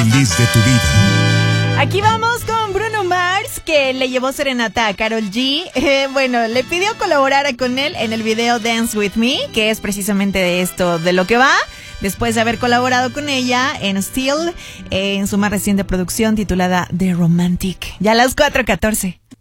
feliz de tu vida. Aquí vamos con Bruno Mars, que le llevó serenata a Karol G. Bueno, le pidió colaborar con él en el video Dance With Me, que es precisamente de esto, de lo que va, después de haber colaborado con ella en Still, en su más reciente producción titulada The Romantic. Ya a las 4:14.